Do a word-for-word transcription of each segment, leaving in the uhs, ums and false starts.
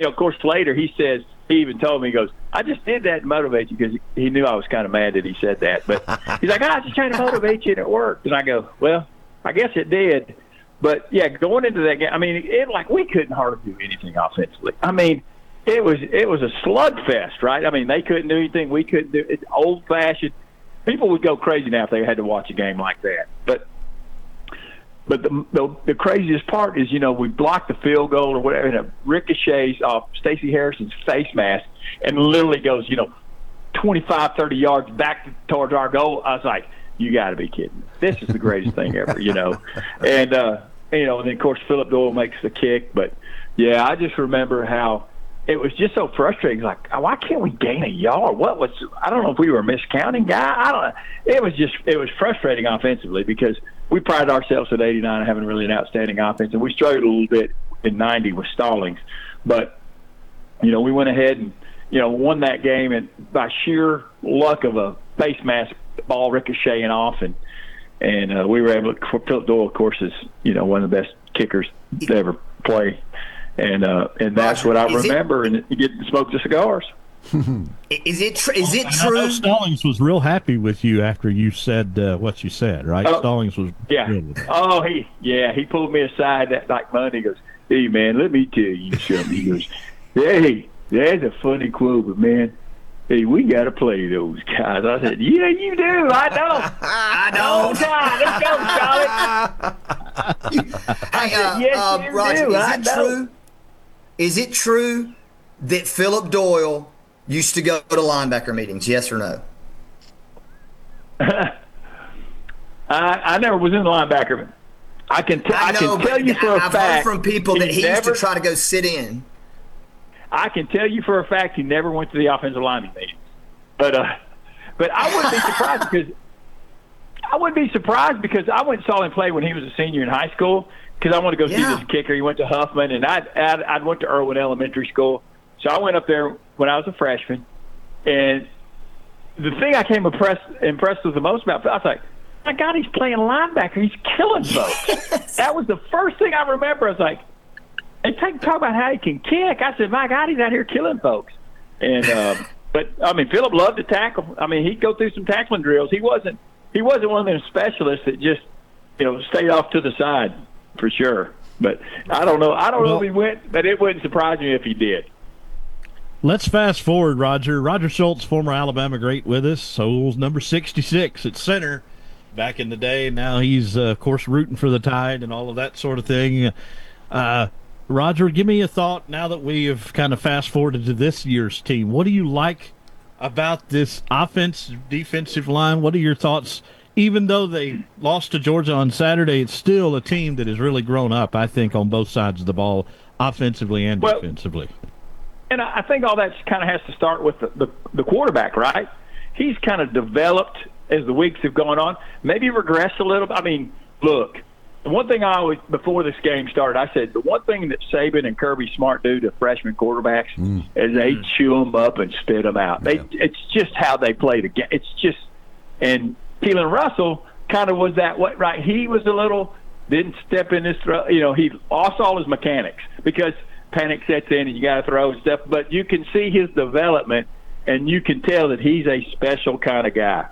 you know, of course, later he says, he even told me, he goes, I just did that to motivate you because he knew I was kind of mad that he said that. But he's like, oh, I was just trying to motivate you and it worked. And I go, well, I guess it did. But, yeah, going into that game, I mean, it like we couldn't hardly do anything offensively. I mean, it was it was a slugfest, right? I mean, they couldn't do anything. We couldn't do it. Old-fashioned. People would go crazy now if they had to watch a game like that. But But the, the the craziest part is, you know, we blocked the field goal or whatever, and it ricochets off Stacey Harrison's face mask and literally goes, you know, twenty-five, thirty yards back towards our goal. I was like, you got to be kidding me. This is the greatest thing ever, you know. And, uh, you know, and then, of course, Philip Doyle makes the kick. But, yeah, I just remember how it was just so frustrating. Like, why can't we gain a yard? What was – I don't know if we were miscounting, guy. I don't know. It was just – it was frustrating offensively because – we pride ourselves at eighty-nine having really an outstanding offense, and we struggled a little bit in ninety with Stallings. But, you know, we went ahead and, you know, won that game and by sheer luck of a face mask ball ricocheting off, and and uh, we were able to – Philip Doyle, of course, is, you know, one of the best kickers to ever play. And uh, and that's what I remember, and getting smoked the cigars. Is it tr- is it I true? know Stallings was real happy with you after you said uh, what you said, right? Oh, Stallings was yeah. real with Oh, he yeah, he pulled me aside that like Monday. He goes, "Hey man, let me tell you something." He goes, "Hey, that's a funny quote, but man, hey, we got to play those guys." I said, "Yeah, you do. I know. I know. Let's go, Charlie." Hey, uh, yes, uh, you Roger, do. is I it know. true? Is it true that Philip Doyle used to go to linebacker meetings? Yes or no? I, I never was in the linebacker. I can t- I, I, know, can tell you for a I've fact. heard from people that he never, used to try to go sit in. I can tell you for a fact he never went to the offensive lineman meetings. But uh, but I wouldn't be surprised because I wouldn't be surprised because I went and saw him play when he was a senior in high school because I wanted to go Yeah. see this kicker. He went to Huffman, and I I I went to Irwin Elementary School, so I went up there when I was a freshman. And the thing I came impressed impressed with the most about, I was like, my God, he's playing linebacker. He's killing folks. Yes. That was the first thing I remember. I was like, they take, talk about how he can kick. I said, my God, he's out here killing folks. And um, but I mean, Philip loved to tackle. I mean, he'd go through some tackling drills. He wasn't he wasn't one of them specialists that just, you know, stayed off to the side for sure. But I don't know. I don't know if he went, but it wouldn't surprise me if he did. Let's fast forward, Roger. Roger Schultz, former Alabama great, with us. Souls number sixty-six at center back in the day. Now he's, uh, of course, rooting for the Tide and all of that sort of thing. Uh, Roger, give me a thought now that we have kind of fast forwarded to this year's team. What do you like about this offensive, defensive line? What are your thoughts? Even though they lost to Georgia on Saturday, it's still a team that has really grown up, I think, on both sides of the ball, offensively and Well, defensively. And I think all that kind of has to start with the, the, the quarterback, right? He's kind of developed as the weeks have gone on, maybe regressed a little. I mean, look, the one thing I always, before this game started, I said the one thing that Saban and Kirby Smart do to freshman quarterbacks mm. is they mm. chew them up and spit them out. They, yeah. It's just how they play the game. It's just, and Keelan Russell kind of was that way, right? He was a little, didn't step in this, you know, he lost all his mechanics because – panic sets in and you got to throw and stuff, but you can see his development and you can tell that he's a special kind of guy.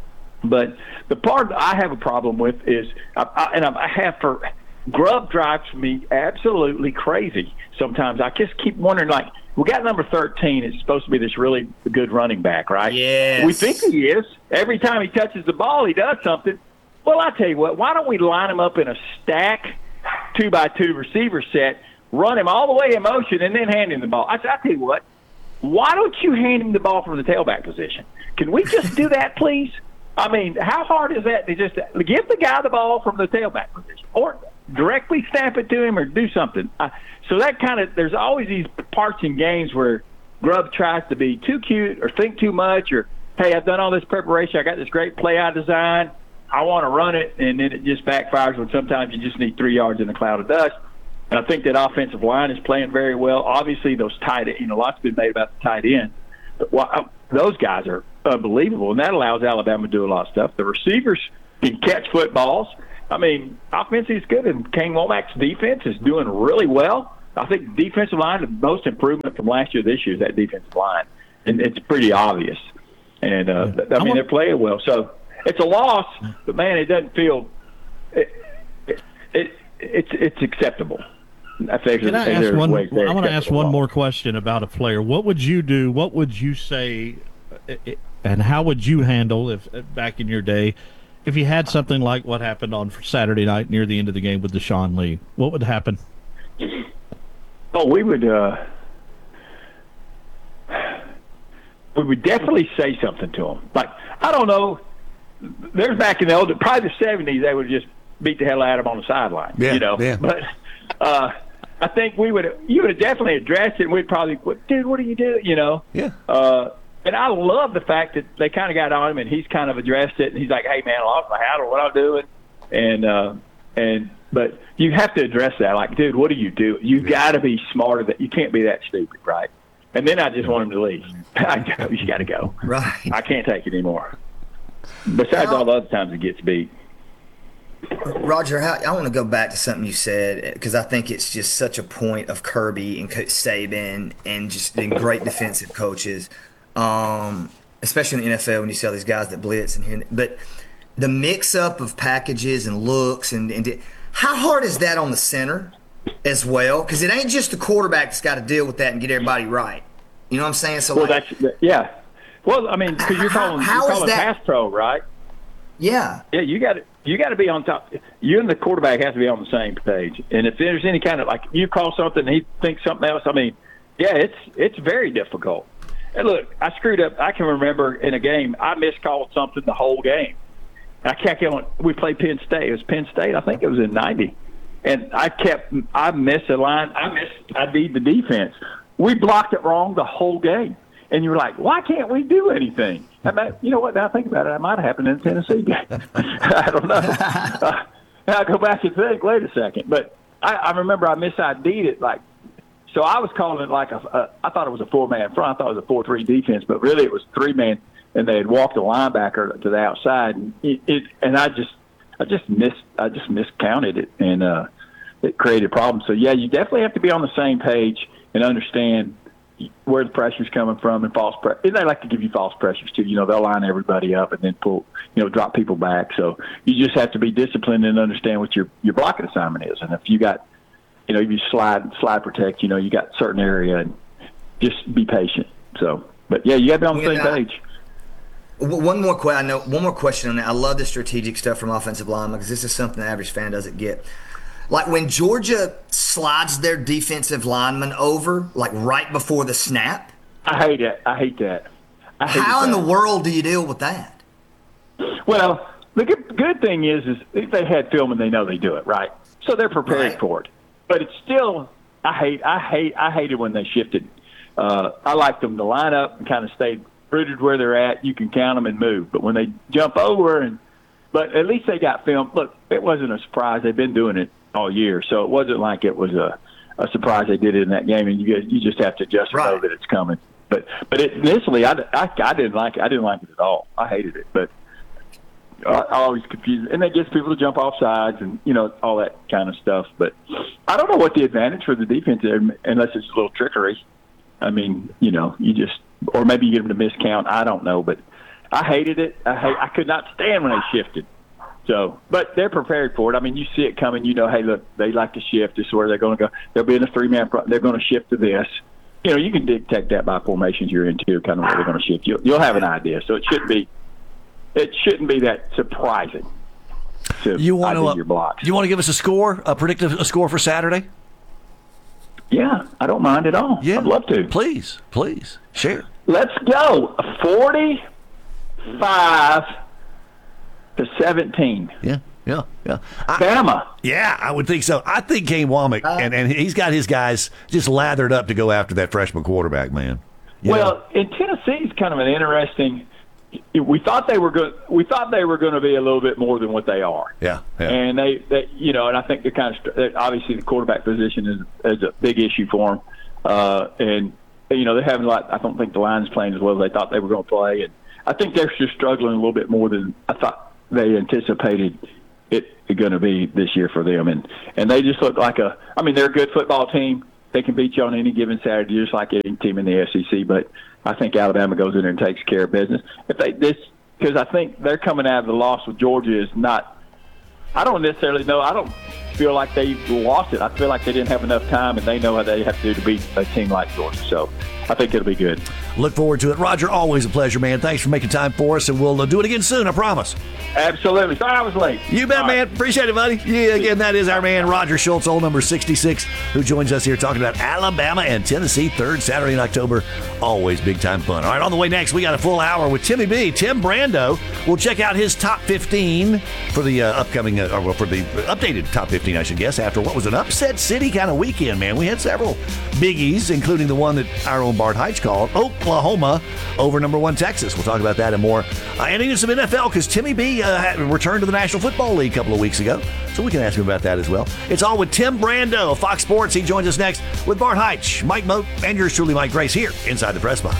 But the part I have a problem with is, I, I, and I have for Grubb drives me absolutely crazy. Sometimes I just keep wondering, like, we got number thirteen. It's supposed to be this really good running back, right? Yes. We think he is. Every time he touches the ball, he does something. Well, I tell you what, why don't we line him up in a stack, two by two receiver set, run him all the way in motion, and then hand him the ball. I, I tell you what, why don't you hand him the ball from the tailback position? Can we just do that, please? I mean, how hard is that to just give the guy the ball from the tailback position or directly snap it to him or do something? Uh, so that kind of – there's always these parts in games where Grubb tries to be too cute or think too much or, hey, I've done all this preparation. I got this great play I designed. I want to run it, and then it just backfires when sometimes you just need three yards in a cloud of dust. And I think that offensive line is playing very well. Obviously, those tight end, you know, lots been made about the tight end. But well, those guys are unbelievable, and that allows Alabama to do a lot of stuff. The receivers can catch footballs. I mean, offense is good, and Kane Womack's defense is doing really well. I think defensive line, the most improvement from last year to this year is that defensive line, and it's pretty obvious. And uh, I mean, they're playing well, so it's a loss, but man, it doesn't feel it, it, it it's it's acceptable. I think Can I ask one? I want to ask one loss. more question about a player. What would you do? What would you say? And how would you handle if back in your day, if you had something like what happened on Saturday night near the end of the game with Deshaun Lee? What would happen? Oh, we would. Uh, we would definitely say something to him. Like, I don't know. There's back in the old, probably the seventies, they would just beat the hell out of him on the sideline. Yeah, you know. Yeah. But uh, I think we would. You would have definitely addressed it. And we'd probably, dude, what are you doing? You know. Yeah. Uh, and I love the fact that they kind of got on him, and he's kind of addressed it. And he's like, "Hey, man, I lost my hat, or what I'm doing," and uh, and. But you have to address that. Like, dude, what do you do? You got to be smarter. That you can't be that stupid, right? And then I just want him to leave. I go, you got to go. Right. I can't take it anymore. Besides all the other times it gets beat. Roger, how, I want to go back to something you said because I think it's just such a point of Kirby and Coach Saban and just being great defensive coaches, um, especially in the N F L when you see all these guys that blitz and here. But the mix-up of packages and looks and, and – how hard is that on the center as well? Because it ain't just the quarterback that's got to deal with that and get everybody right. You know what I'm saying? So well, like, that's yeah. Well, I mean, because you're calling how you're is calling that- pass pro, right? yeah. Yeah, you got to you got to be on top. You and the quarterback have to be on the same page. And if there's any kind of like you call something, and he thinks something else. I mean, yeah, it's it's very difficult. And look, I screwed up. I can remember in a game I miscalled something the whole game. I can't get on. We played Penn State. It was Penn State. I think it was in ninety, and I kept. I missed a line. I missed. I beat the defense. We blocked it wrong the whole game, and you're like, why can't we do anything? I mean, you know what? Now I think about it, that might have happened in the Tennessee game. I don't know. Uh, I go back and think. Wait a second, but I, I remember I mis I D'd it like. So I was calling it like a. a I thought it was a four man front. I thought it was a four three defense, but really it was three man. And they had walked the linebacker to the outside, and it, it and I just, I just missed, I just miscounted it, and uh, it created problems. So yeah, you definitely have to be on the same page and understand where the pressure's coming from and false pressure. And they like to give you false pressures too. You know, they'll line everybody up and then pull, you know, drop people back. So you just have to be disciplined and understand what your your blocking assignment is. And if you got, you know, if you slide slide protect, you know, you got a certain area, and just be patient. So, but yeah, you got to be on the same page. One more question. I know one more question on that. I love the strategic stuff from offensive linemen because this is something the average fan doesn't get. Like when Georgia slides their defensive lineman over, like right before the snap. I hate it. I hate that. I hate How that. in the world do you deal with that? Well, the good, good thing is, is if they had film and they know they do it right, so they're prepared Right. for it. But it's still, I hate, I hate, I hated when they shifted. Uh, I like them to line up and kind of stay rooted where they're at. You can count them and move. But when they jump over, and but at least they got film. Look, it wasn't a surprise. They've been doing it all year, so it wasn't like it was a, a surprise they did it in that game. And you guys, you just have to just Right. know that it's coming. But but it, initially, I, I, I didn't like it. I didn't like it at all. I hated it. But I, I always confuse it. And that gets people to jump off sides and, you know, all that kind of stuff. But I don't know what the advantage for the defense is unless it's a little trickery. I mean, you know, you just – or maybe you get them to miscount. I don't know. But I hated it. I hate, I could not stand when they shifted. So, but they're prepared for it. I mean, you see it coming. You know, hey, look, they like to shift. This is where they're going to go. They'll be in a three-man front. They're going to shift to this. You know, you can dictate that by formations you're into, kind of where they're going to shift. You'll, you'll have an idea. So it shouldn't be it shouldn't be that surprising to You want to ID uh, your blocks. you want to give us a score, a predictive a score for Saturday? Yeah, I don't mind at all. Yeah, I'd love to. Please, please share. Let's go. forty-five to seventeen. Yeah, yeah, yeah. I, Bama. yeah, I would think so. I think Kane Womack, and, and he's got his guys just lathered up to go after that freshman quarterback, man. You Well, know? in Tennessee's kind of an interesting. We thought they were good. We thought they were going to be a little bit more than what they are. yeah, yeah. And they, they, you know, and I think they're kind of obviously the quarterback position is, is a big issue for them. Uh, and you know, they're having a lot. I don't think the line's playing as well as they thought they were going to play, and I think they're just struggling a little bit more than I thought they anticipated it going to be this year for them. And and they just look like a. I mean, they're a good football team, they can beat you on any given Saturday, just like any team in the S E C. But I think Alabama goes in there and takes care of business. If they this because I think they're coming out of the loss with Georgia is not. I don't necessarily know. I don't feel like they lost it. I feel like they didn't have enough time, and they know how they have to do to beat a team like Georgia. So I think it'll be good. Look forward to it. Roger, always a pleasure, man. Thanks for making time for us, and we'll uh, do it again soon, I promise. Absolutely. Sorry I was late. You bet, All man. right. Appreciate it, buddy. Yeah, again, that is our man, Roger Schultz, old number sixty-six, who joins us here talking about Alabama and Tennessee, third Saturday in October. Always big-time fun. All right, on the way next, we got a full hour with Timmy B. Tim Brando. We'll check out his top fifteen for the uh, upcoming, uh, or well, for the updated top fifteen, I should guess, after what was an upset city kind of weekend, man. We had several biggies, including the one that our own Bart Heitch called Oklahoma over number one Texas. We'll talk about that and more. Uh, and even some N F L, because Timmy B uh, had returned to the National Football League a couple of weeks ago, so we can ask him about that as well. It's all with Tim Brando of Fox Sports. He joins us next with Bart Heitch, Mike Moat, and yours truly, Mike Grace, here inside the press box.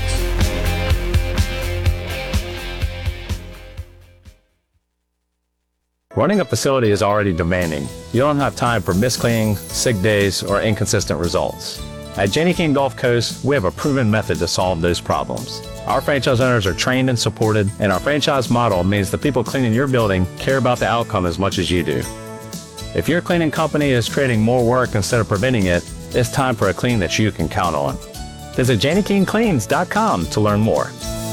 Running a facility is already demanding. You don't have time for miscleaning, sick days, or inconsistent results. At Janney King Gulf Coast, we have a proven method to solve those problems. Our franchise owners are trained and supported, and our franchise model means the people cleaning your building care about the outcome as much as you do. If your cleaning company is creating more work instead of preventing it, it's time for a clean that you can count on. Visit Janney King Cleans dot com to learn more.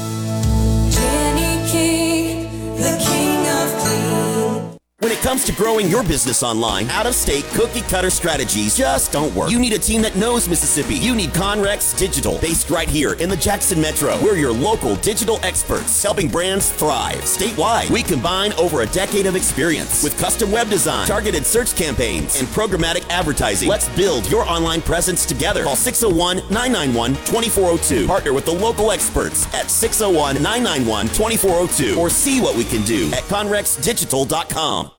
Janney King, the king of clean. When it comes to growing your business online, out-of-state cookie cutter strategies just don't work. You need a team that knows Mississippi. You need Conrex Digital, based right here in the Jackson Metro. We're your local digital experts, helping brands thrive statewide. We combine over a decade of experience with custom web design, targeted search campaigns, and programmatic advertising. Let's build your online presence together. Call six oh one, nine nine one, two four oh two. Partner with the local experts at six oh one, nine nine one, two four oh two or see what we can do at conrex digital dot com.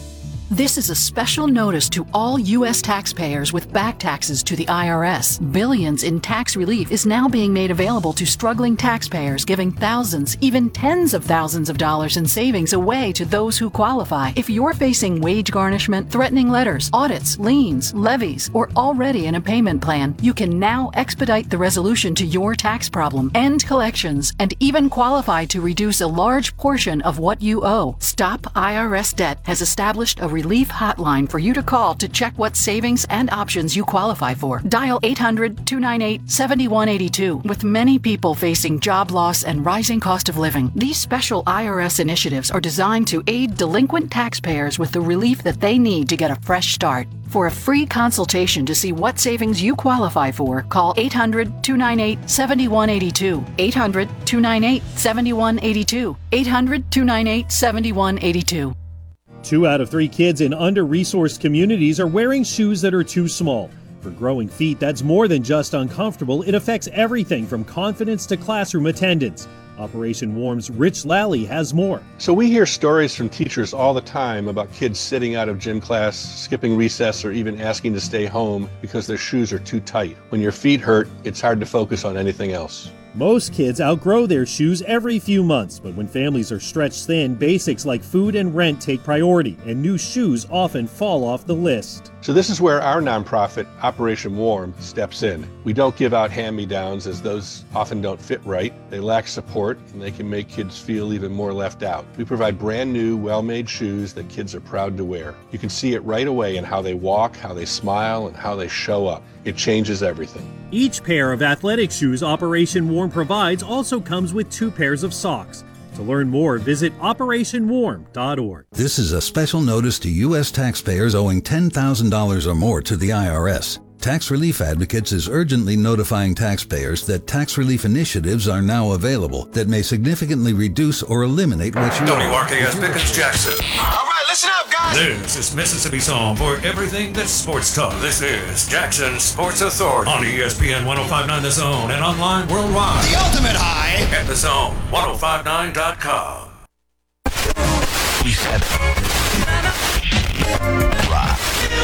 This is a special notice to all U S taxpayers with back taxes to the I R S. Billions in tax relief is now being made available to struggling taxpayers, giving thousands, even tens of thousands of dollars in savings away to those who qualify. If you're facing wage garnishment, threatening letters, audits, liens, levies, or already in a payment plan, you can now expedite the resolution to your tax problem, end collections, and even qualify to reduce a large portion of what you owe. Stop I R S Debt has established a relief hotline for you to call to check what savings and options you qualify for. Dial eight hundred, two nine eight, seven one eight two. With many people facing job loss and rising cost of living, these special I R S initiatives are designed to aid delinquent taxpayers with the relief that they need to get a fresh start. For a free consultation to see what savings you qualify for, call eight hundred, two nine eight, seven one eight two. eight hundred, two nine eight, seven one eight two. eight hundred, two nine eight, seven one eight two. Two out of three kids in under-resourced communities are wearing shoes that are too small. For growing feet, that's more than just uncomfortable. It affects everything from confidence to classroom attendance. Operation Warm's Rich Lally has more. So we hear stories from teachers all the time about kids sitting out of gym class, skipping recess, or even asking to stay home because their shoes are too tight. When your feet hurt, it's hard to focus on anything else. Most kids outgrow their shoes every few months, but when families are stretched thin, basics like food and rent take priority, and new shoes often fall off the list. So this is where our nonprofit, Operation Warm, steps in. We don't give out hand-me-downs, as those often don't fit right. They lack support, and they can make kids feel even more left out. We provide brand new, well-made shoes that kids are proud to wear. You can see it right away in how they walk, how they smile, and how they show up. It changes everything. Each pair of athletic shoes Operation Warm provides also comes with two pairs of socks. To learn more, visit operation warm dot org. This is a special notice to U S taxpayers owing ten thousand dollars or more to the I R S. Tax Relief Advocates is urgently notifying taxpayers that tax relief initiatives are now available that may significantly reduce or eliminate what you W owe. R K S Pickens Jackson. All right, listen up, guys. This is Mississippi's home for everything that's sports talk. This is Jackson Sports Authority on E S P N ten fifty-nine The Zone and online worldwide. The ultimate high at the zone ten fifty-nine dot com.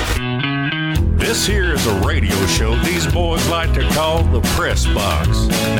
This here is a radio show these boys like to call the Press Box.